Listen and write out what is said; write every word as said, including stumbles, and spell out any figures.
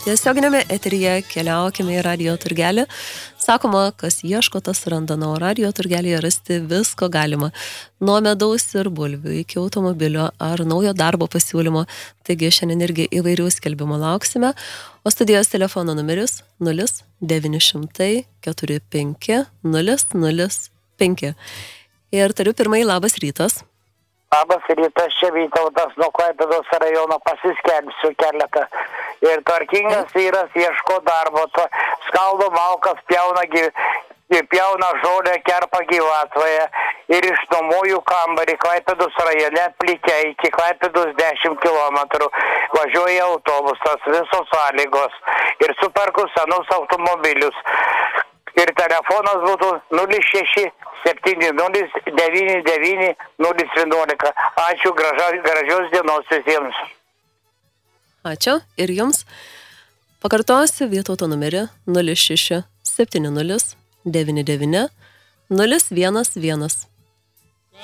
Tiesioginėme eteryje keliaukime į radio turgelį. Sakoma, kas ieško, tas randa, na, o radio turgelėje rasti visko galima. Nuo medaus ir bulvių iki automobilio ar naujo darbo pasiūlymo. Taigi šiandien irgi įvairių skelbimų lauksime. O studijos telefono numeris nulis devyni šimtai keturi penki nulis nulis penki. Ir tariu pirmąjį labas rytas. Labas rytas, čia Vytautas nuo Klaipėdos rajono, pasiskelbsiu keletą. Ir tvarkingas vyras ieško darbo, skaldo malkas, pjauna, pjauna žolę, kerpa gyvatvoje ir išnuomoju kambarį Klaipėdos rajone Plikė iki Klaipėdos dešimt kilometrų. Važiuoja autobusas, visos sąlygos ir superku senus automobilius. Ir telefonas būtų nulis šeši septyni nulis devyni devyni nulis vienuolika. Ačiū, graža, gražios dienos visiems. Ačiū ir jums. Pakartosiu Vytauto numerį nulis šeši septyni nulis devyni devyni nulis vienas vienas.